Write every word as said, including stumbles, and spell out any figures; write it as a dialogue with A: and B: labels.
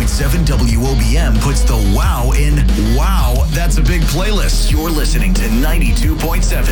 A: point seven W O B M puts the wow in wow, that's a big playlist. You're listening to ninety-two point seven